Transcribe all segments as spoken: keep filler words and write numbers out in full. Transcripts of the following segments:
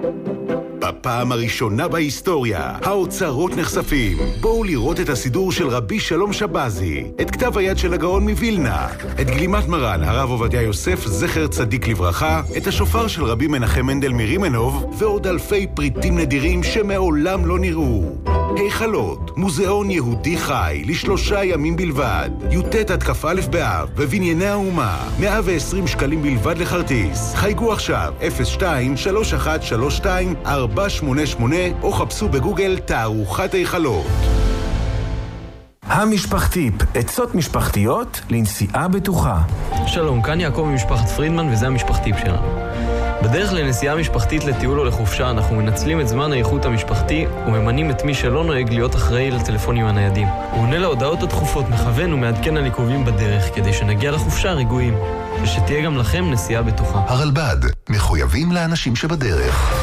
בפעם הראשונה בהיסטוריה, האוצרות נחשפים. בואו לראות את הסידור של רבי שלום שבזי, את כתב היד של הגאון מווילנה, את גלימת מרן, הרב עובדיה יוסף, זכר צדיק לברכה, את השופר של רבי מנחם מנדל מרימנוב, ועוד אלפי פריטים נדירים שמעולם לא נראו. היכלות, מוזיאון יהודי חי, לשלושה ימים בלבד, י"ט עד כ"א באב, בבנייני האומה, מאה ועשרים שקלים בלבד לכרטיס. חייגו עכשיו, אפס שתיים שלוש אחת שלוש שתיים ארבע שמונה שמונה, או חפשו בגוגל תערוכת היכלות. המשפחתיפ, עצות משפחתיות לנסיעה בטוחה. שלום, כאן יעקב ממשפחת פרידמן, וזה המשפחתיפ שלנו. בדרך לנסיעה משפחתית לטיול או לחופשה, אנחנו מנצלים את זמן האיכות המשפחתי וממנים את מי שלא נוהג להיות אחראי לטלפונים הניידים. הוא עונה להודעות הדחופות, מכוון ומעדכן על עיכובים בדרך, כדי שנגיע לחופשה רגועים, ושתהיה גם לכם נסיעה בטוחה. הרלב"ד, מחויבים לאנשים שבדרך.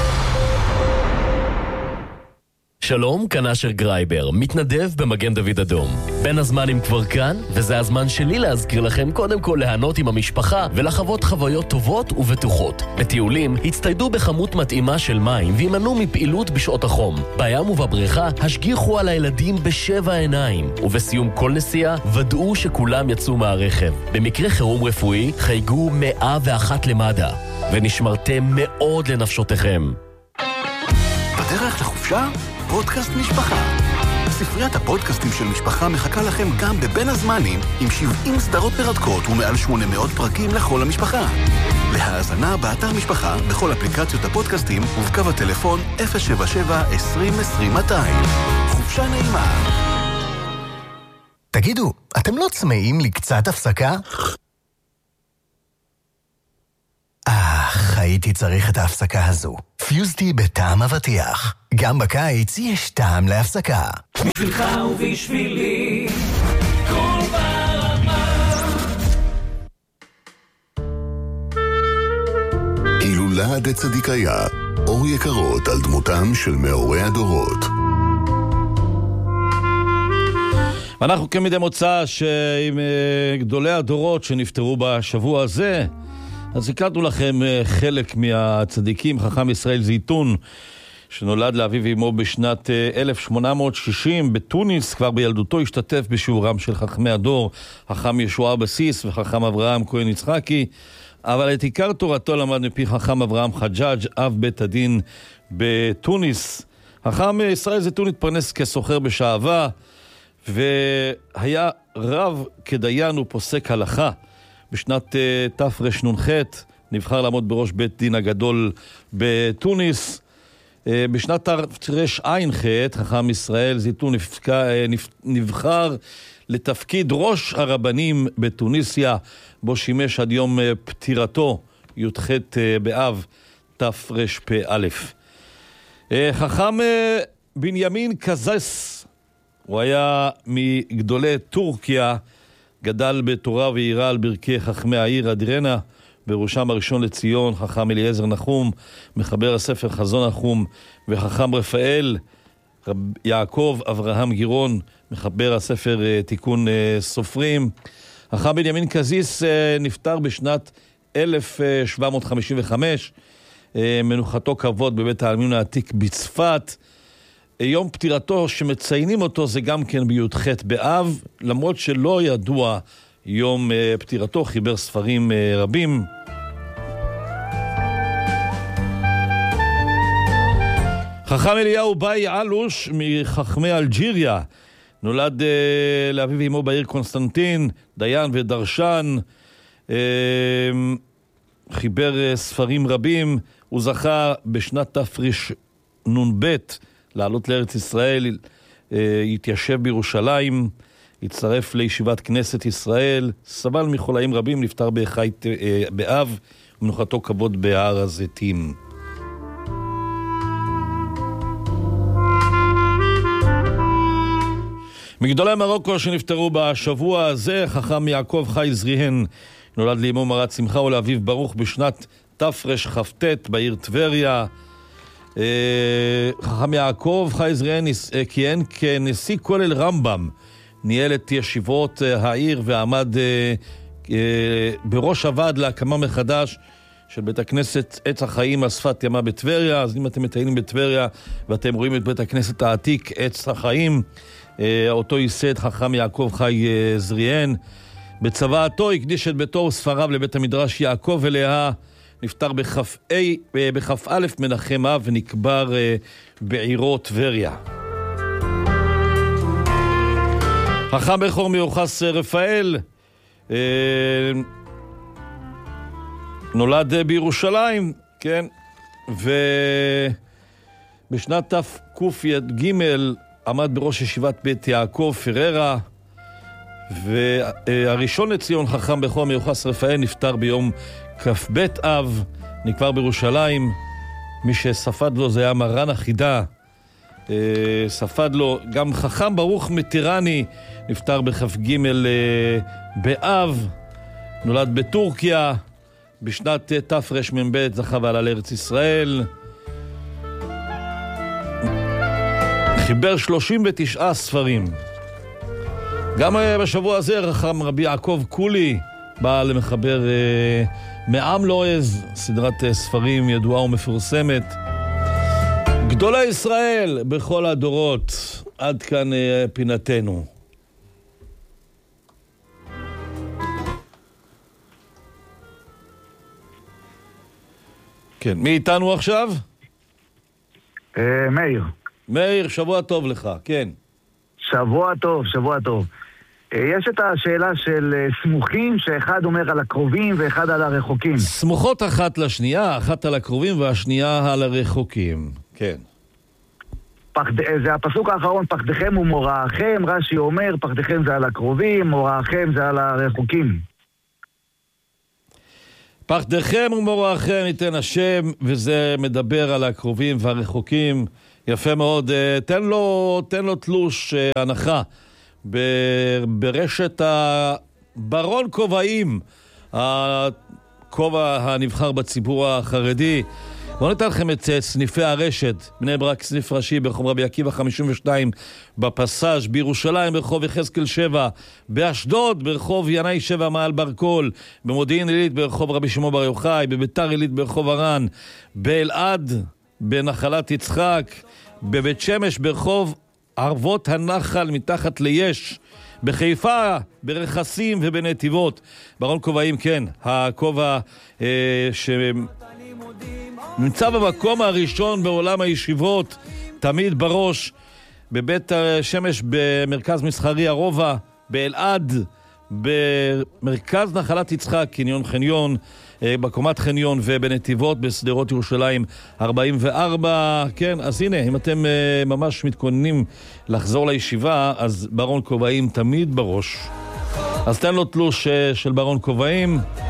שלום, כאן אשר גרייבר, מתנדב במגן דוד אדום. בין הזמנים כבר כאן, וזה הזמן שלי להזכיר לכם קודם כל להנות עם המשפחה ולחוות חוויות טובות ובטוחות. בטיולים, הצטיידו בכמות מתאימה של מים וימנעו מפעילות בשעות החום. בים ובבריכה, השגיחו על הילדים בשבע עיניים, ובסיום כל נסיעה, ודאו שכולם יצאו מהרכב. במקרה חירום רפואי, חייגו מאה ואחת למד"א, ונשמרתם מאוד לנפשותיכם. בדרך לחופשה? פודקאסט משפחה. ספריית הפודקאסטים של משפחה מחכה לכם גם בבין הזמנים, עם שבעים סדרות מרתקות ומעל שמונה מאות פרקים לכל המשפחה. להאזנה באתר משפחה, בכל אפליקציות הפודקאסטים ובקו הטלפון אפס שבע שבע עשרים עשרים מאתיים. חופשה נעימה. תגידו, אתם לא צמאים לי קצת הפסקה? אך, הייתי צריך את ההפסקה הזו. פיוזטי בטעם אבטיח. גם בקיץ יש טעם להפסקה. בשבילך ובשבילי, כל ברמה. הילולה דצדיקיה, אור יקרות על דמותם של מאורי הדורות. אנחנו כמדי מוצא שעם גדולי הדורות שנפטרו בשבוע הזה, אז הקלטנו לכם חלק מהצדיקים. חכם ישראל זיתון, שנולד לאביו ואמו בשנת אלף שמונה מאות שישים בתוניס, כבר בילדותו השתתף בשיעורם של חכמי הדור, חכם ישוע בסיס וחכם אברהם כהן יצחקי, אבל את עיקר תורתו למד מפי חכם אברהם חג'אג', אב בית הדין בתוניס. חכם ישראל זיתון התפרנס כסוחר בשעבה, והיה רב כדיין ופוסק הלכה. בשנת תרנ"ח נבחר לעמוד בראש בית דין הגדול בתוניס. בשנת תרע"ח חכם ישראל זיתון נבחר לתפקיד ראש הרבנים בתוניסיה, בו שימש עד יום פטירתו, י"ח באב תרפ"א. חכם בנימין קזס, הוא היה מגדולי טורקיה, גדל בתורה ויראה על ברכי חכמי העיר אדירנה, בראשם הראשון לציון, חכם אליעזר נחום, מחבר הספר חזון נחום, וחכם רפאל, רב יעקב אברהם גירון, מחבר הספר תיקון סופרים. חכם בנימין קזיס נפטר בשנת אלף שבע מאות חמישים וחמש, מנוחתו כבוד בבית העלמין העתיק בצפת. יום פטירתו שמציינים אותו זה גם כן בי"ח באב, למרות שלא ידוע יום פטירתו, חיבר ספרים רבים. חכם אליהו באי אלוש מחכמי אלג'יריה, נולד לאביו ואמו בעיר קונסטנטין, דיין ודרשן, חיבר ספרים רבים. הוא זכה בשנת תרנ"ב לעלות לארץ ישראל, התיישב בירושלים, הצטרף לישיבת כנסת ישראל, סבל מחולאים רבים, נפטר בח' באב, ומנוחתו כבוד בהר הזיתים. מגדולי מרוקו שנפטרו בשבוע הזה, חכם יעקב חי זריהן, נולד לאמו מרת שמחה ולאביו ברוך בשנת תרכ"ט בעיר טבריה. חכם יעקב חי זריהן כיהן כנשיא כולל רמב"ם, ניהל את ישיבות העיר ועמד בראש הוועד להקמה מחדש של בית הכנסת עץ החיים על שפת ימה בטבריה. אז אם אתם מטיילים בטבריה ואתם רואים את בית הכנסת העתיק עץ החיים, אותו ייסד חכם יעקב חי זריאן. בצוואתו הקדיש את ביתו וספריו לבית המדרש יעקב אליה. נפטר בכ"א מנחם אב ונקבר בעירו טבריה. חכם בכור מיוחס רפאל נולד בירושלים, כן, ובשנת תק"ג עמד בראש ישיבת בית יעקב פררה, והראשון לציון חכם בכור מיוחס רפאל נפטר ביום כ"ב אב, נקבר בירושלים. מי שספד לו זה היה מרן החידה, ספד לו גם חכם ברוך מטירני, נפטר בכ"ג באב, נולד בטורקיה, בשנת תרמ"ב זכה ועלה לארץ ישראל, חיבר שלושים ותשעה ספרים. גם בשבוע הזה רחם רבי יעקב קולי, בא למחבר מעם לועז, סדרת ספרים ידועה ומפורסמת. גדולי ישראל בכל הדורות, עד כאן פינתנו. כן, מי איתנו עכשיו? מאיר. מאיר, שבוע טוב לך, כן. שבוע טוב, שבוע טוב. יש את השאלה של סמוכים, שאחד אומר על הקרובים ואחד על הרחוקים. סמוכות אחת לשנייה, אחת על הקרובים והשנייה על הרחוקים, כן. פחד... זה הפסוק האחרון, פחדכם ומוראכם, רש"י אומר, פחדכם זה על הקרובים, מוראכם זה על הרחוקים. פחדכם ומוראכם ייתן השם, וזה מדבר על הקרובים והרחוקים. יפה מאוד. תן לו, תן לו תלוש הנחה ברשת הברון כובעים, הכובע הנבחר בציבור החרדי. בואו ניתן לכם את סניפי הרשת. בני ברק סניף ראשי ברחוב רבי עקיבא חמישים ושתיים בפסאז', בירושלים ברחוב יחזקאל שבע, באשדוד ברחוב ינאי שבע מעל ברקול, במודיעין עילית ברחוב רבי שמעון בר יוחאי, בביתר עילית ברחוב הרן, באלעד בנחלת יצחק, בבית שמש ברחוב ערבות הנחל מתחת ליש, בחיפה ברכסים ובנתיבות. ברון כובעים, כן, הכובע אה, ש... נמצא במקום הראשון בעולם הישיבות, תמיד בראש, בבית שמש במרכז מסחרי הרובע, באלעד, במרכז נחלת יצחק, קניון חניון, בקומת חניון, ובנתיבות בסדרות ירושלים ארבעים וארבע. כן, אז הנה, אם אתם ממש מתכוננים לחזור לישיבה, אז ברון כובעים תמיד בראש. אז תן לו תלוש של ברון כובעים.